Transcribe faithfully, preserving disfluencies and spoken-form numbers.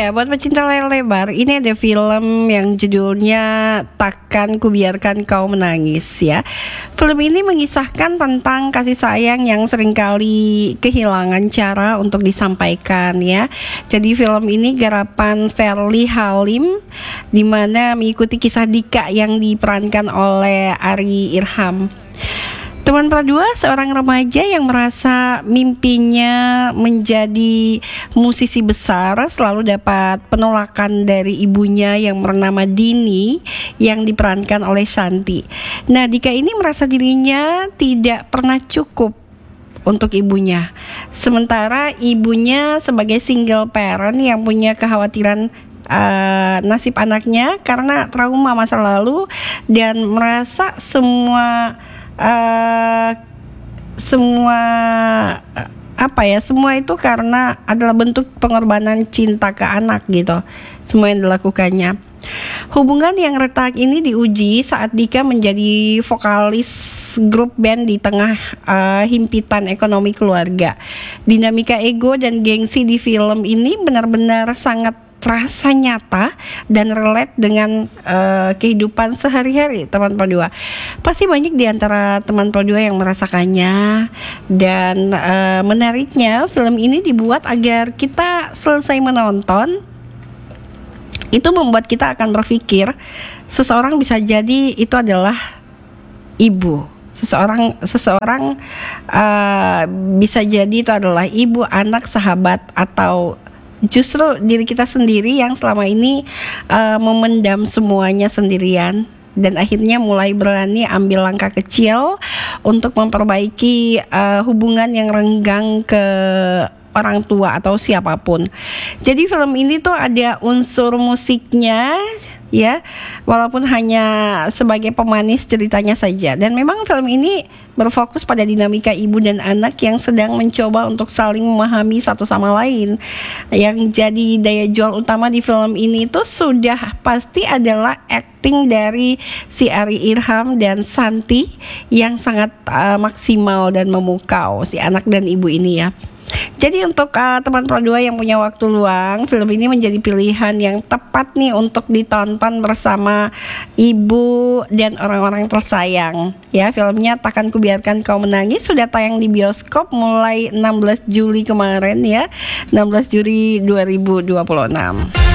Ya, buat pecinta layar lebar, ini ada film yang judulnya Takkan Kubiarkan Kau Menangis ya. Film ini mengisahkan tentang kasih sayang yang seringkali kehilangan cara untuk disampaikan ya. Jadi film ini garapan Verly Halim, di mana mengikuti kisah Dika yang diperankan oleh Ari Irham. Teman Pradua, seorang remaja yang merasa mimpinya menjadi musisi besar selalu dapat penolakan dari ibunya yang bernama Dini yang diperankan oleh Shanti. Nah, Dika ini merasa dirinya tidak pernah cukup untuk ibunya. Sementara ibunya sebagai single parent yang punya kekhawatiran uh, nasib anaknya karena trauma masa lalu dan merasa semua Uh, semua uh, apa ya semua itu karena adalah bentuk pengorbanan cinta ke anak gitu, semua yang dilakukannya. Hubungan yang retak ini diuji saat Dika menjadi vokalis grup band di tengah uh, himpitan ekonomi keluarga. Dinamika ego dan gengsi di film ini benar-benar sangat terasa nyata dan relate dengan uh, kehidupan sehari-hari teman Pradua. Pasti banyak di antara teman Pradua yang merasakannya. Dan uh, menariknya film ini dibuat agar kita selesai menonton itu membuat kita akan berpikir seseorang bisa jadi itu adalah ibu. Seseorang seseorang uh, bisa jadi itu adalah ibu, anak, sahabat, atau justru diri kita sendiri yang selama ini uh, memendam semuanya sendirian dan akhirnya mulai berani ambil langkah kecil untuk memperbaiki uh, hubungan yang renggang ke orang tua atau siapapun. Jadi film ini tuh ada unsur musiknya ya, walaupun hanya sebagai pemanis ceritanya saja. Dan memang film ini berfokus pada dinamika ibu dan anak yang sedang mencoba untuk saling memahami satu sama lain. Yang jadi daya jual utama di film ini tuh sudah pasti adalah acting dari si Ari Irham dan Shanti yang sangat uh, maksimal dan memukau si anak dan ibu ini ya. Jadi untuk uh, teman Pradua yang punya waktu luang, film ini menjadi pilihan yang tepat nih untuk ditonton bersama ibu dan orang-orang tersayang. Ya, filmnya Takkan Kubiarkan Kau Menangis sudah tayang di bioskop mulai enam belas Juli kemarin ya, enam belas Juli dua ribu dua puluh enam.